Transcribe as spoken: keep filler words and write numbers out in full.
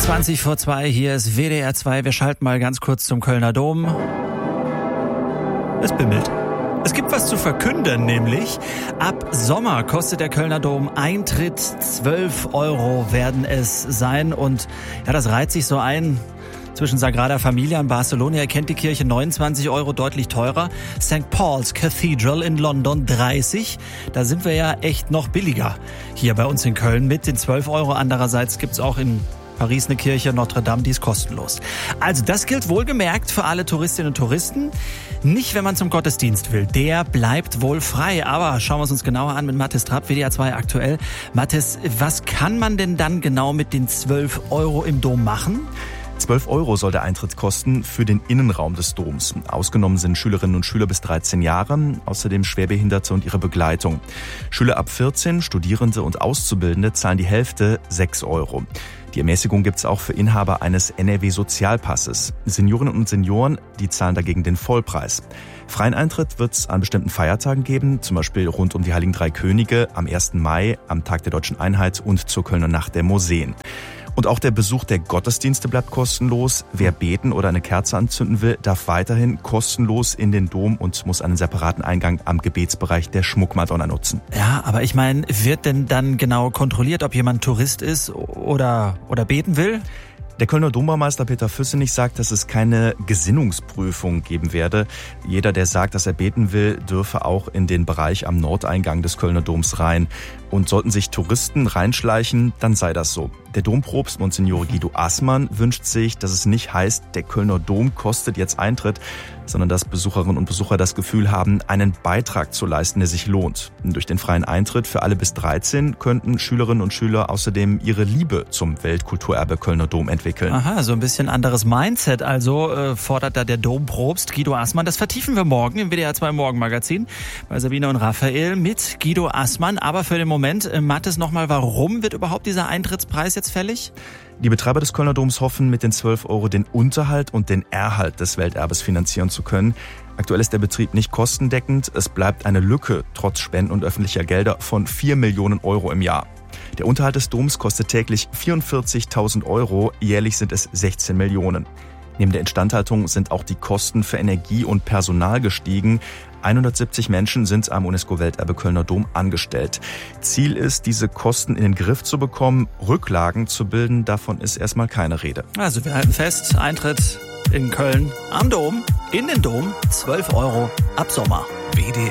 zwanzig vor zwei, hier ist W D R zwei. Wir schalten mal ganz kurz zum Kölner Dom. Es bimmelt. Es gibt was zu verkünden, nämlich ab Sommer kostet der Kölner Dom Eintritt. zwölf Euro werden es sein. Und ja, das reiht sich so ein zwischen Sagrada Familia und Barcelona. Ihr kennt die Kirche, neunundzwanzig Euro, deutlich teurer. Sankt Paul's Cathedral in London, dreißig. Da sind wir ja echt noch billiger hier bei uns in Köln mit den zwölf Euro. Andererseits gibt's auch in Paris eine Kirche, Notre Dame, die ist kostenlos. Also das gilt wohlgemerkt für alle Touristinnen und Touristen. Nicht, wenn man zum Gottesdienst will. Der bleibt wohl frei. Aber schauen wir es uns genauer an mit Mathis Trapp, W D R zwei aktuell. Mathis, was kann man denn dann genau mit den zwölf Euro im Dom machen? zwölf Euro soll der Eintritt kosten für den Innenraum des Doms. Ausgenommen sind Schülerinnen und Schüler bis dreizehn Jahren, außerdem Schwerbehinderte und ihre Begleitung. Schüler ab vierzehn, Studierende und Auszubildende zahlen die Hälfte, sechs Euro. Die Ermäßigung gibt es auch für Inhaber eines N R W-Sozialpasses. Seniorinnen und Senioren, die zahlen dagegen den Vollpreis. Freien Eintritt wird es an bestimmten Feiertagen geben, zum Beispiel rund um die Heiligen Drei Könige, am ersten Mai, am Tag der Deutschen Einheit und zur Kölner Nacht der Museen. Und auch der Besuch der Gottesdienste bleibt kostenlos. Wer beten oder eine Kerze anzünden will, darf weiterhin kostenlos in den Dom und muss einen separaten Eingang am Gebetsbereich der Schmuckmadonna nutzen. Ja, aber ich meine, wird denn dann genau kontrolliert, ob jemand Tourist ist oder, oder beten will? Der Kölner Dombaumeister Peter Füssenich sagt, dass es keine Gesinnungsprüfung geben werde. Jeder, der sagt, dass er beten will, dürfe auch in den Bereich am Nordeingang des Kölner Doms rein. Und sollten sich Touristen reinschleichen, dann sei das so. Der Dompropst Monsignore Guido Assmann wünscht sich, dass es nicht heißt, der Kölner Dom kostet jetzt Eintritt, sondern dass Besucherinnen und Besucher das Gefühl haben, einen Beitrag zu leisten, der sich lohnt. Und durch den freien Eintritt für alle bis dreizehn könnten Schülerinnen und Schüler außerdem ihre Liebe zum Weltkulturerbe Kölner Dom entwickeln. Aha, so ein bisschen anderes Mindset also äh, fordert da der Dompropst Guido Assmann. Das vertiefen wir morgen im W D R zwei Morgenmagazin bei Sabine und Raphael mit Guido Assmann. Aber für den Moment, äh, Mathis, nochmal, warum wird überhaupt dieser Eintrittspreis jetzt fällig? Die Betreiber des Kölner Doms hoffen, mit den zwölf Euro den Unterhalt und den Erhalt des Welterbes finanzieren zu können. Aktuell ist der Betrieb nicht kostendeckend. Es bleibt eine Lücke, trotz Spenden und öffentlicher Gelder, von vier Millionen Euro im Jahr. Der Unterhalt des Doms kostet täglich vierundvierzigtausend Euro, jährlich sind es sechzehn Millionen. Neben der Instandhaltung sind auch die Kosten für Energie und Personal gestiegen. hundertsiebzig Menschen sind am UNESCO-Welterbe Kölner Dom angestellt. Ziel ist, diese Kosten in den Griff zu bekommen, Rücklagen zu bilden. Davon ist erstmal keine Rede. Also wir halten fest, Eintritt in Köln am Dom, in den Dom, zwölf Euro ab Sommer. W D